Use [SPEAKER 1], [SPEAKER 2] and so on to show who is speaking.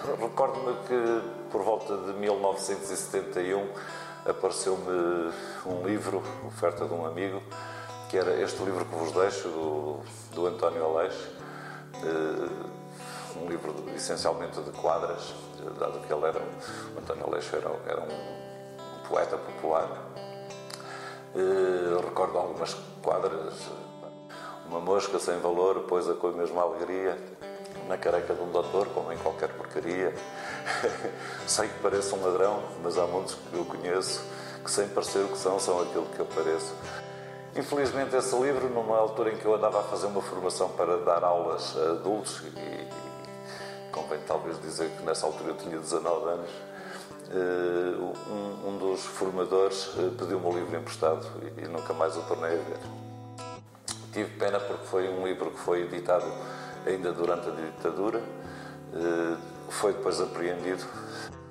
[SPEAKER 1] Recordo-me que por volta de 1971 apareceu-me um livro, oferta de um amigo, que era este livro que vos deixo, do António Aleixo, um livro essencialmente de quadras, dado que ele era, o António Aleixo era um poeta popular. Recordo algumas quadras: uma mosca sem valor, pois-a com a mesma alegria na careca de um doutor, como em qualquer porcaria. Sei que pareço um ladrão, mas há muitos que eu conheço que, sem parecer o que são aquilo que eu pareço. Infelizmente, esse livro, numa altura em que eu andava a fazer uma formação para dar aulas a adultos, e convém talvez dizer que nessa altura eu tinha 19 anos, um dos formadores pediu-me o livro emprestado e nunca mais o tornei a ver. Tive pena porque foi um livro que foi editado ainda durante a ditadura, foi depois apreendido